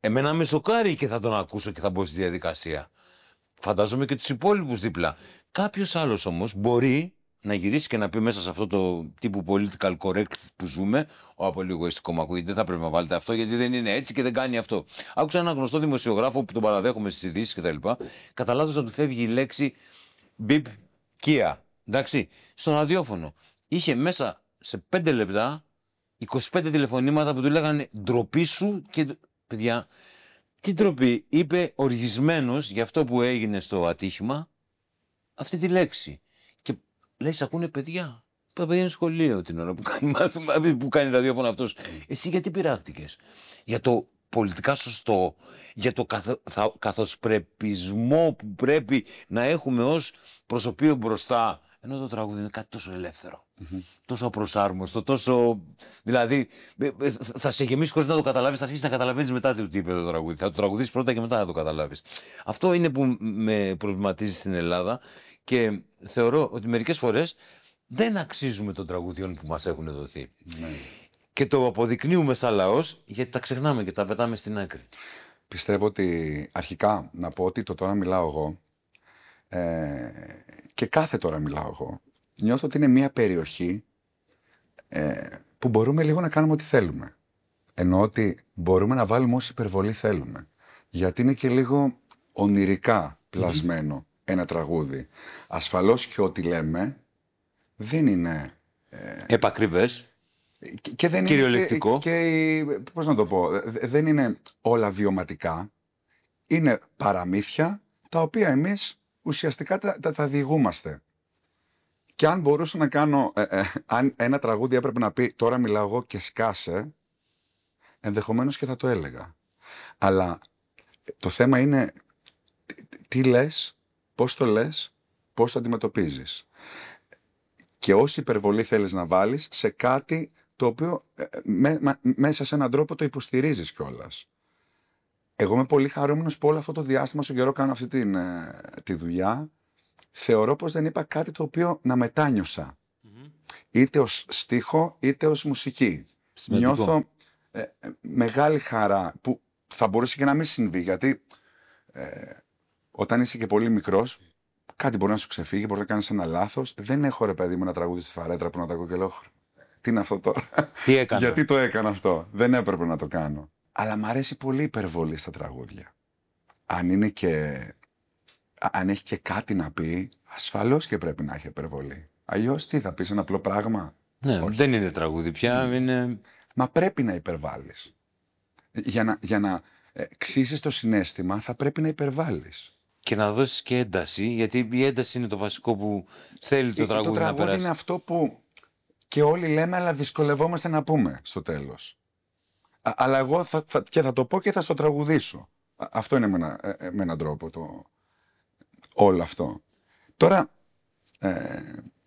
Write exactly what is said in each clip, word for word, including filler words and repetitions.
εμένα με σοκάρει και θα τον ακούσω και θα μπω στη διαδικασία. Φαντάζομαι και τους υπόλοιπους δίπλα. Κάποιος άλλος όμως μπορεί να γυρίσει και να πει μέσα σε αυτό το τύπου political correct που ζούμε, ο από λίγο εγωιστικό μου ακούγεται, δεν θα πρέπει να βάλετε αυτό γιατί δεν είναι έτσι και δεν κάνει αυτό. Άκουσα έναν γνωστό δημοσιογράφο που τον παραδέχομαι στις ειδήσεις κτλ. Κατά λάθος να του φεύγει η λέξη μπιπ Kia. Εντάξει, στο ραδιόφωνο. Είχε μέσα σε πέντε λεπτά είκοσι πέντε τηλεφωνήματα που του λέγανε ντροπή σου και. Παιδιά, τι ντροπή, είπε οργισμένος για αυτό που έγινε στο ατύχημα αυτή τη λέξη. Και λέει, σ' ακούνε παιδιά. Τα παιδιά είναι σχολείο την ώρα που κάνει μάθημα, που κάνει ραδιόφωνο αυτός. Εσύ γιατί πειράχτηκες? Για το πολιτικά σωστό, για το καθο, θα, καθοσπρεπισμό που πρέπει να έχουμε ως προσωπείο μπροστά. Ενώ το τραγούδι είναι κάτι τόσο ελεύθερο, mm-hmm. τόσο απροσάρμοστο, τόσο. Δηλαδή, θα σε γεμίσει χωρίς να το καταλάβεις, θα αρχίσεις να καταλαβαίνεις μετά τι είπε το τραγούδι. Θα το τραγουδίσεις πρώτα και μετά να το καταλάβεις. Αυτό είναι που με προβληματίζει στην Ελλάδα και θεωρώ ότι μερικές φορές δεν αξίζουμε των τραγουδιών που μας έχουν δοθεί. Mm-hmm. Και το αποδεικνύουμε σαν λαός γιατί τα ξεχνάμε και τα πετάμε στην άκρη. Πιστεύω ότι αρχικά να πω ότι το τώρα μιλάω εγώ. Ε, και κάθε τώρα μιλάω εγώ, νιώθω ότι είναι μια περιοχή ε, που μπορούμε λίγο να κάνουμε ό,τι θέλουμε. Εννοώ ότι μπορούμε να βάλουμε όση υπερβολή θέλουμε. Γιατί είναι και λίγο ονειρικά πλασμένο mm-hmm. ένα τραγούδι. Ασφαλώς και ό,τι λέμε δεν είναι... Ε, επακριβές. Και, και δεν κυριολεκτικό. Είναι, και, και, πώς να το πω, δεν είναι όλα βιωματικά. Είναι παραμύθια τα οποία εμείς ουσιαστικά τα, τα, τα διηγούμαστε. Και αν μπορούσα να κάνω, ε, ε, αν ένα τραγούδι έπρεπε να πει τώρα μιλάω εγώ και σκάσε, ενδεχομένως και θα το έλεγα. Αλλά το θέμα είναι τι, τι λες, πώς το λες, πώς το αντιμετωπίζεις. Και όση υπερβολή θέλεις να βάλεις σε κάτι το οποίο ε, με, με, μέσα σε έναν τρόπο το υποστηρίζεις κιόλας. Εγώ είμαι πολύ χαρούμενος που όλο αυτό το διάστημα, στον καιρό κάνω αυτή την, ε, τη δουλειά, θεωρώ πως δεν είπα κάτι το οποίο να μετάνιωσα. Mm-hmm. Είτε ως στίχο, είτε ως μουσική. Σημαντικό. Νιώθω ε, ε, μεγάλη χαρά που θα μπορούσε και να μην συμβεί, γιατί ε, όταν είσαι και πολύ μικρός, κάτι μπορεί να σου ξεφύγει, μπορεί να κάνεις ένα λάθος. Δεν έχω ρε παιδί μου ένα τραγούδι στη φαρέτρα που να τα ακούω και λέω, τι είναι αυτό τώρα, τι έκανα. Γιατί το έκανα αυτό, δεν έπρεπε να το κάνω. Αλλά μ' αρέσει πολύ η υπερβολή στα τραγούδια. Αν είναι και... Αν έχει και κάτι να πει, ασφαλώς και πρέπει να έχει υπερβολή. Αλλιώς τι, θα πεις ένα απλό πράγμα? Ναι, όχι. Δεν είναι τραγούδι πια, mm. είναι... Μα πρέπει να υπερβάλλεις. Για να, για να ε, ξύσεις το συναίσθημα θα πρέπει να υπερβάλλεις. Και να δώσεις και ένταση, γιατί η ένταση είναι το βασικό που θέλει το τραγούδι, το τραγούδι να περάσει. Το τραγούδι είναι αυτό που και όλοι λέμε, αλλά δυσκολευόμαστε να πούμε στο τέλος. Α, αλλά εγώ θα, θα, και θα το πω και θα στο τραγουδήσω. Α, αυτό είναι με, ένα, ε, με έναν τρόπο το... όλο αυτό. Τώρα, ε,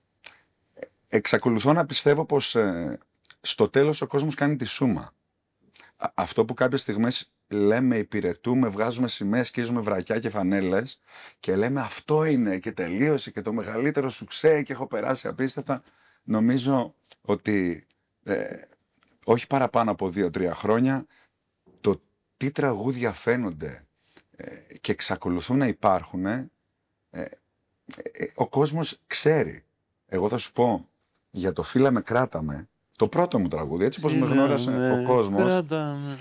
εξακολουθώ να πιστεύω πως ε, στο τέλος ο κόσμος κάνει τη σούμα. Α, αυτό που κάποιες στιγμές λέμε, υπηρετούμε, βγάζουμε σημαίες, σκίζουμε βρακιά και φανέλες και λέμε αυτό είναι και τελείωσε και το μεγαλύτερο σουξέ και έχω περάσει απίστευτα. Νομίζω ότι ε, όχι παραπάνω από δύο-τρία χρόνια το τι τραγούδια φαίνονται ε, και εξακολουθούν να υπάρχουν, ε, ε, ε, ο κόσμος ξέρει. Εγώ θα σου πω για το «Φίλα με κράταμε», το πρώτο μου τραγούδι, έτσι πως με γνώρισε ο κόσμος.